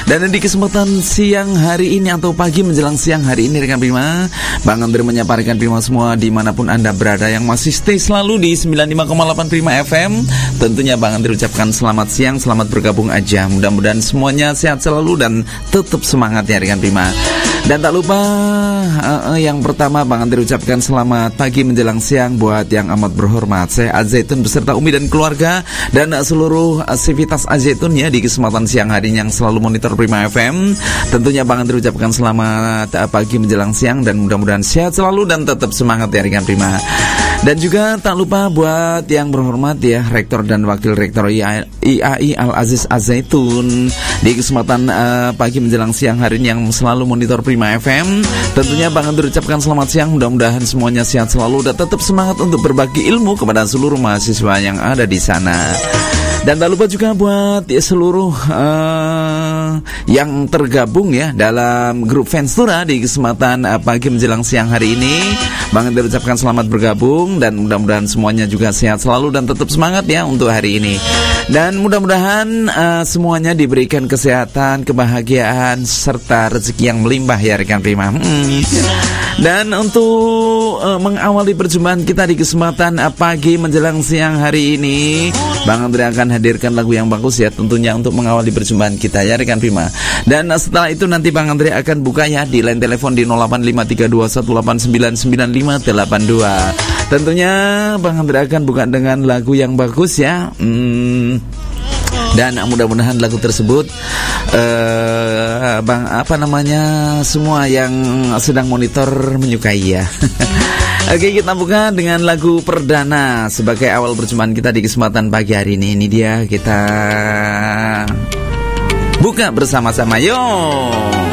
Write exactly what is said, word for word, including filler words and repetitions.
Dan di kesempatan siang hari ini atau pagi menjelang siang hari ini rekan Prima, Bang Andre menyapa rekan Prima semua dimanapun Anda berada yang masih stay selalu di sembilan puluh lima koma delapan Prima F M. Tentunya Bang Andre ucapkan selamat siang, selamat bergabung aja. Mudah-mudahan semuanya sehat selalu dan tetap semangat ya rekan Prima. Dan tak lupa uh, uh, yang pertama Bang Andre ucapkan selamat pagi menjelang siang buat yang amat berhormat saya Azaitun beserta Umi dan keluarga dan uh, seluruh aktivitas Azaitun ya di kesempatan siang hari yang selalu monitor Prima F M. Tentunya Bang Andre ucapkan selamat uh, pagi menjelang siang dan mudah-mudahan sehat selalu dan tetap semangat ya rekan Prima. Dan juga tak lupa buat yang berhormat ya Rektor dan Wakil Rektor I A I Al-Aziz Azaitun di kesempatan uh, pagi menjelang siang hari ini yang selalu monitor Prima F M. Tentunya Bang Andre ucapkan selamat siang, mudah-mudahan semuanya sehat selalu dan tetap semangat untuk berbagi ilmu kepada seluruh mahasiswa yang ada di sana. Dan tak lupa juga buat ya, seluruh uh, yang tergabung ya dalam grup Fanstura di kesempatan uh, pagi menjelang siang hari ini. Bang Andre ucapkan selamat bergabung dan mudah-mudahan semuanya juga sehat selalu dan tetap semangat ya untuk hari ini. Dan mudah-mudahan uh, semuanya diberikan kesehatan, kebahagiaan serta rezeki yang melimpah ya rekan Prima. Hmm. Dan untuk uh, mengawali perjumpaan kita di kesempatan uh, pagi menjelang siang hari ini, Bang Andre akan hadirkan lagu yang bagus ya tentunya untuk mengawali perjumpaan kita ya rekan Prima. Dan uh, setelah itu nanti Bang Andre akan buka ya di line telepon di nol delapan lima tiga dua satu delapan sembilan sembilan lima delapan dua. Tentunya Bang Andre akan buka dengan lagu yang bagus ya. Hmm. Dan mudah-mudahan lagu tersebut uh, Bang apa namanya semua yang sedang monitor menyukai ya. Oke, kita buka dengan lagu perdana sebagai awal perjumpaan kita di kesempatan pagi hari ini. Ini dia, kita buka bersama-sama, yuk.